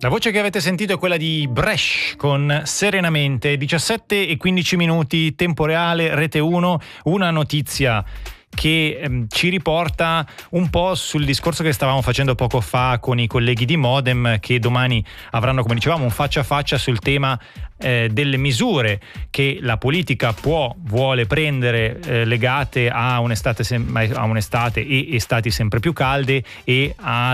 La voce che avete sentito è quella di Bresh con Serenamente, 17 e 15 minuti, tempo reale, Rete 1, una notizia che ci riporta un po' sul discorso che stavamo facendo poco fa con i colleghi di Modem, che domani avranno, come dicevamo, un faccia a faccia sul tema delle misure che la politica vuole prendere legate a un'estate e estati sempre più calde e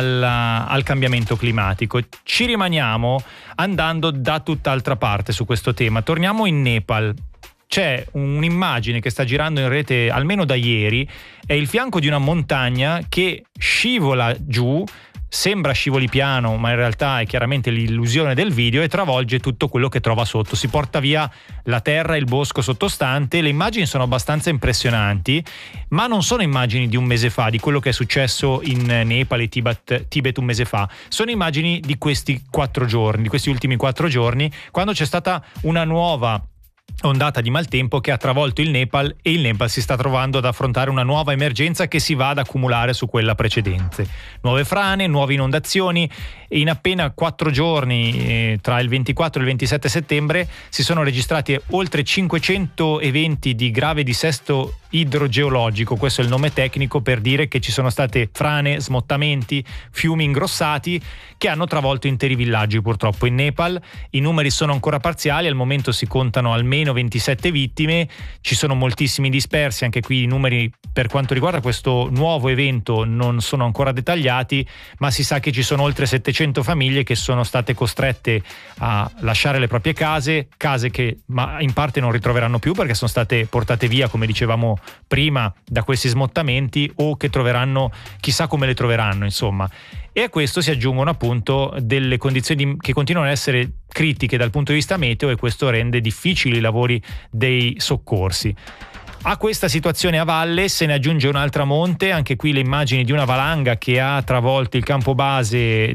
al cambiamento climatico. Ci rimaniamo andando da tutt'altra parte su questo tema. Torniamo in Nepal. C'è un'immagine che sta girando in rete almeno da ieri, è il fianco di una montagna che scivola giù, sembra scivoli piano, ma in realtà è chiaramente l'illusione del video, e travolge tutto quello che trova sotto. Si porta via la terra e il bosco sottostante. Le immagini sono abbastanza impressionanti, ma non sono immagini di un mese fa, di quello che è successo in Nepal e Tibet un mese fa. Sono immagini di questi 4 giorni, di questi ultimi 4 giorni, quando c'è stata una nuova ondata di maltempo che ha travolto il Nepal, e il Nepal si sta trovando ad affrontare una nuova emergenza che si va ad accumulare su quella precedente. Nuove frane, nuove inondazioni, e in appena 4 giorni, tra il 24 e il 27 settembre, si sono registrati oltre 500 eventi di grave dissesto idrogeologico. Questo è il nome tecnico per dire che ci sono state frane, smottamenti, fiumi ingrossati che hanno travolto interi villaggi. Purtroppo in Nepal i numeri sono ancora parziali, al momento si contano almeno 27 vittime, ci sono moltissimi dispersi. Anche qui i numeri per quanto riguarda questo nuovo evento non sono ancora dettagliati, ma si sa che ci sono oltre 700 famiglie che sono state costrette a lasciare le proprie case che in parte non ritroveranno più perché sono state portate via, come dicevamo prima, da questi smottamenti, o che troveranno, chissà come le troveranno, insomma. E a questo si aggiungono appunto delle condizioni che continuano ad essere critiche dal punto di vista meteo, e questo rende difficili i lavori dei soccorsi. A questa situazione a valle se ne aggiunge un'altra a monte. Anche qui le immagini di una valanga che ha travolto il campo base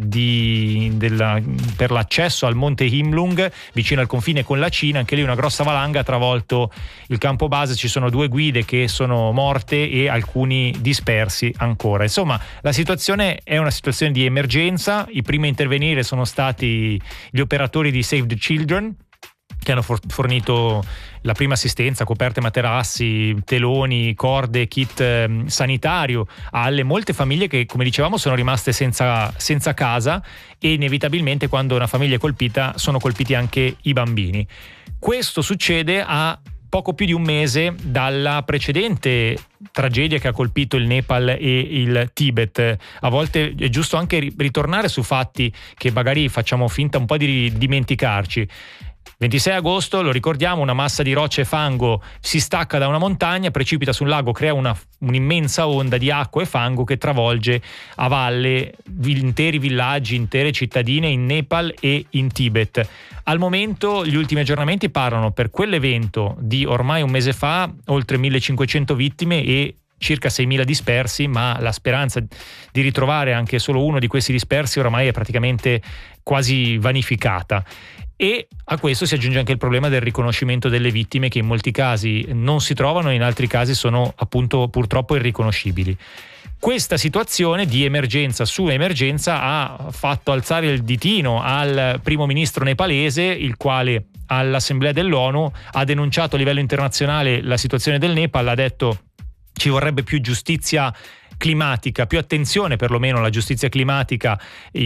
per l'accesso al monte Himlung, vicino al confine con la Cina. Anche lì una grossa valanga ha travolto il campo base, ci sono 2 guide che sono morte e alcuni dispersi ancora. Insomma, la situazione è una situazione di emergenza. I primi a intervenire sono stati gli operatori di Save the Children, che hanno fornito la prima assistenza, coperte, materassi, teloni, corde, kit sanitario alle molte famiglie che, come dicevamo, sono rimaste senza casa, e inevitabilmente quando una famiglia è colpita sono colpiti anche i bambini. Questo succede a poco più di un mese dalla precedente tragedia che ha colpito il Nepal e il Tibet. A volte è giusto anche ritornare su fatti che magari facciamo finta un po' di dimenticarci. 26 agosto, lo ricordiamo, una massa di rocce e fango si stacca da una montagna, precipita sul lago, crea un'immensa onda di acqua e fango che travolge a valle interi villaggi, intere cittadine in Nepal e in Tibet. Al momento gli ultimi aggiornamenti parlano, per quell'evento di ormai un mese fa, oltre 1500 vittime e circa 6.000 dispersi, ma la speranza di ritrovare anche solo uno di questi dispersi oramai è praticamente quasi vanificata. E a questo si aggiunge anche il problema del riconoscimento delle vittime, che in molti casi non si trovano e in altri casi sono appunto purtroppo irriconoscibili. Questa situazione di emergenza su emergenza ha fatto alzare il ditino al primo ministro nepalese, il quale all'Assemblea dell'ONU ha denunciato a livello internazionale la situazione del Nepal. Ha detto: ci vorrebbe più giustizia climatica, più attenzione perlomeno alla giustizia climatica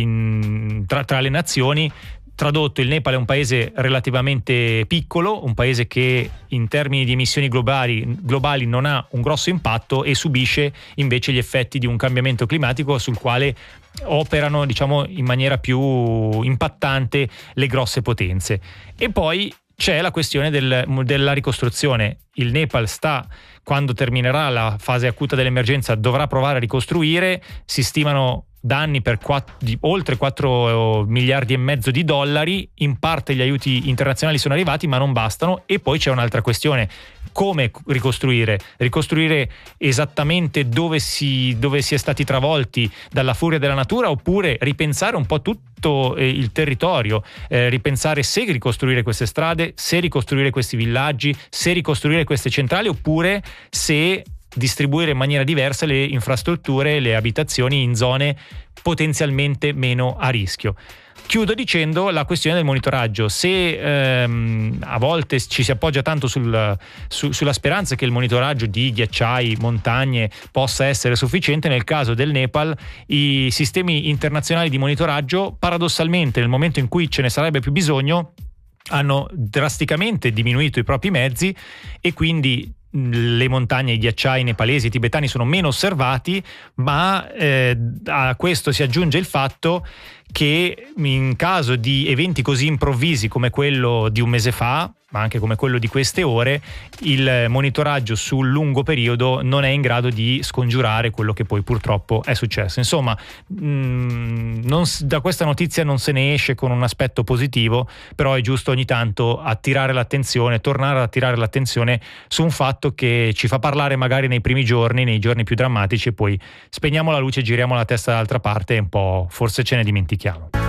tra le nazioni. Tradotto, il Nepal è un paese relativamente piccolo, un paese che in termini di emissioni globali non ha un grosso impatto e subisce invece gli effetti di un cambiamento climatico sul quale operano, diciamo, in maniera più impattante le grosse potenze. E poi c'è la questione della ricostruzione. Il Nepal quando terminerà la fase acuta dell'emergenza, dovrà provare a ricostruire. Si stimano danni per oltre 4 miliardi e mezzo di dollari. In parte gli aiuti internazionali sono arrivati, ma non bastano. E poi c'è un'altra questione: come ricostruire esattamente dove si è stati travolti dalla furia della natura, oppure ripensare un po' tutto il territorio, ripensare se ricostruire queste strade, se ricostruire questi villaggi, se ricostruire queste centrali, oppure se distribuire in maniera diversa le infrastrutture, le abitazioni in zone potenzialmente meno a rischio. Chiudo dicendo la questione del monitoraggio. Se a volte ci si appoggia tanto sulla speranza che il monitoraggio di ghiacciai, montagne possa essere sufficiente, nel caso del Nepal i sistemi internazionali di monitoraggio, paradossalmente nel momento in cui ce ne sarebbe più bisogno, hanno drasticamente diminuito i propri mezzi e quindi le montagne, i ghiacciai nepalesi e tibetani sono meno osservati, ma a questo si aggiunge il fatto che in caso di eventi così improvvisi come quello di un mese fa, ma anche come quello di queste ore, il monitoraggio sul lungo periodo non è in grado di scongiurare quello che poi purtroppo è successo. Insomma, da questa notizia non se ne esce con un aspetto positivo, però è giusto ogni tanto attirare l'attenzione, tornare ad attirare l'attenzione su un fatto che ci fa parlare magari nei primi giorni, nei giorni più drammatici, e poi spegniamo la luce, giriamo la testa dall'altra parte e un po' forse ce ne dimentichiamo.